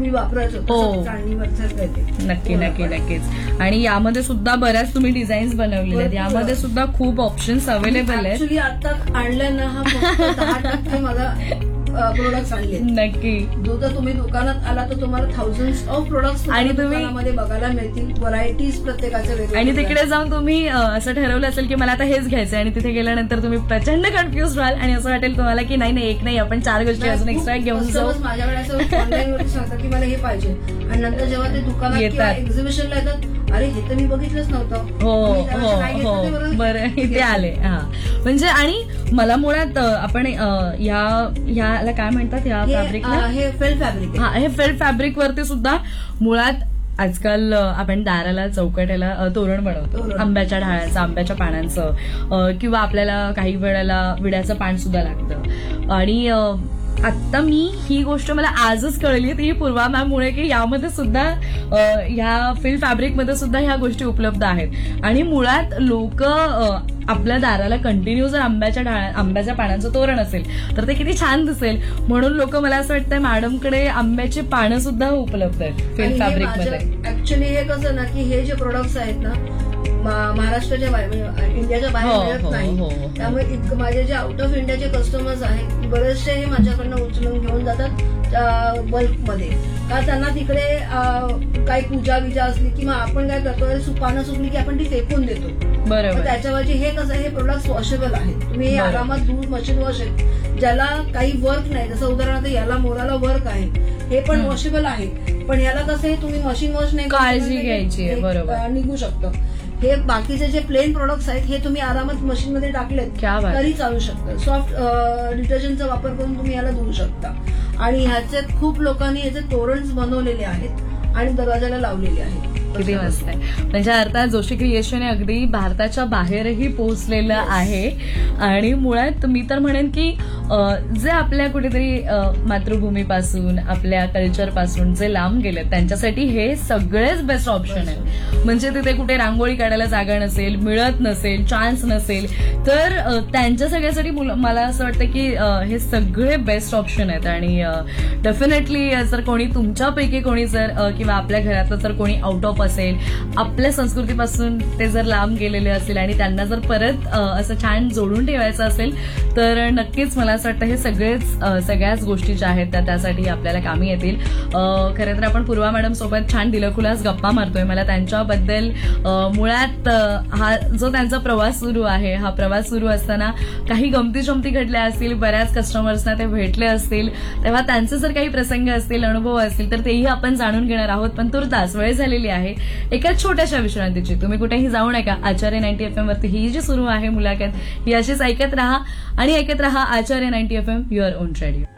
पूर्वी वापरायचो हो. चाळणीवरच ते. नक्की नक्की नक्कीच. आणि यामध्ये सुद्धा बऱ्याच तुम्ही डिझाईन्स बनवलेले आहेत, यामध्ये सुद्धा खूप ऑप्शन्स अवेलेबल आहेत. ऍक्च्युली आता आणलं ना, हा फक्त 10% माझा प्रोडक्ट्स आणले. नक्की. जो जर तुम्ही दुकानात आला तर तुम्हाला थाउजंड्स ऑफ प्रोडक्ट्स आणि तुम्ही दुकानामध्ये बघायला मिळतील. व्हरायटीज प्रत्येकाच्या वेगळ्या. आणि तिकडे जाऊन तुम्ही असं ठरवलं असेल की मला आता हेच घ्यायचंय आणि तिथे गेल्यानंतर तुम्ही प्रचंड कन्फ्युज व्हाल आणि असं वाटेल तुम्हाला की नाही एक नाही, आपण 4 गोष्टी अजून एक्स्ट्रा घेऊन जाऊ. माझ्याकडे असं ऑनलाईन वरती सांगतात की मला हे पाहिजे आणि नंतर जेव्हा ते दुकानात किंवा एक्झिबिशनला येतात, अरे हे तर मी बघितलंच नव्हतं. हो बरं इथे आले. हा म्हणजे आणि मला मुळात आपण ह्याला काय म्हणतात, या फॅब्रिकला, हे फेल्ट फॅब्रिक. हा, हे फेल्ट फॅब्रिक वरती सुद्धा मुळात आजकाल आपण दाराला चौकट्याला तोरण बनवतो आंब्याच्या ढाळाचं, आंब्याच्या पानांचं, किंवा आपल्याला काही वेळेला विड्याचं पान सुद्धा लागतं. आणि आता मी ही गोष्ट मला आजच कळली ती पूर्वा मॅममुळे की यामध्ये सुद्धा ह्या फिल फॅब्रिकमध्ये सुद्धा ह्या गोष्टी उपलब्ध आहेत. आणि मुळात लोक आपल्या दाराला कंटिन्यू जर आंब्याच्या पानांचं तोरण असेल तर ते किती छान दिसेल, म्हणून लोक, मला असं वाटतं मॅडमकडे आंब्याची पानं सुद्धा उपलब्ध आहेत फिल फॅब्रिकमध्ये. ऍक्च्युली हे कसं ना की हे जे प्रोडक्ट्स आहेत ना महाराष्ट्राच्या बाहेर म्हणजे इंडियाच्या बाहेर मिळत नाही. त्यामुळे माझे जे आउट ऑफ इंडियाचे कस्टमर्स आहेत बरेचसे हे माझ्याकडनं उचलून घेऊन जातात बल्कमध्ये. का त्यांना तिकडे काही पूजा विजा असली किंवा आपण काय करतो, पानं सुकली की आपण ती फेकून देतो. बरोबर. त्याच्यावरची हे कसं, हे प्रोडक्ट वॉशेबल आहेत. तुम्ही हे आरामात धूळ, मशीन वॉश आहेत. ज्याला काही वर्क नाही, जसं उदाहरणार्थ याला मोराला वर्क आहे, हे पण वॉशेबल आहे. पण याला कसं आहे, तुम्ही मशीन वॉश नाही, काळजी घ्यायची आहे. बरोबर. निघू शकतं. हे बाकीचे जे प्लेन प्रोडक्ट्स आहेत हे तुम्ही आरामात मशीनमध्ये टाकलेत तरी चालू शकतं. सॉफ्ट डिटर्जंटचा वापर करून तुम्ही याला धुवू शकता. आणि ह्याचे खूप लोकांनी याचे तोरणच बनवलेले आहेत आणि दरवाजाला लावलेले आहेत. किती मस्त आहे. म्हणजे अर्थात जोशी क्रिएशन हे अगदी भारताच्या बाहेरही पोहोचलेलं आहे. आणि मुळात मी तर म्हणेन की जे आपल्या कुठेतरी मातृभूमीपासून, आपल्या कल्चरपासून जे लांब गेलेत त्यांच्यासाठी हे सगळेच बेस्ट ऑप्शन आहे. म्हणजे तिथे कुठे रांगोळी काढायला जागा नसेल, मिळत नसेल, चान्स नसेल, तर त्यांच्या सगळ्यासाठी मला असं वाटतं की हे सगळे बेस्ट ऑप्शन आहेत. आणि डेफिनेटली जर कोणी तुमच्यापैकी कोणी जर किंवा आपल्या घरातलं जर कोणी आउट ऑफ असेल, आपल्या संस्कृतीपासून ते जर लांब गेलेले असेल आणि त्यांना जर परत असं छान जोडून ठेवायचं असेल तर नक्कीच मला असं वाटतं हे सगळ्याच गोष्टी ज्या आहेत त्यासाठी आपल्याला कामी येतील. खरं तर आपण पूर्वा मॅडम सोबत छान दिलखुलास गप्पा मारतोय. मला त्यांच्याबद्दल मुळात हा जो त्यांचा प्रवास सुरू आहे, हा प्रवास सुरू असताना काही गमती जमती घडल्या असतील, बऱ्याच कस्टमर्सना ते भेटले असतील, तेव्हा त्यांचे जर काही प्रसंग असतील, अनुभव असतील तर तेही आपण जाणून घेणार आहोत. पण तुर्तास वेळ झालेली आहे एका छोट्याशा विश्रांतीची. तुम्ही कुठेही जाऊ नका. आचार्य 90 FM वरती ही जी सुरू आहे मुलाखत, ही अशीच ऐकत राहा आणि ऐकत राहा आचार्य 90 FM, युअर ओन रेडिओ.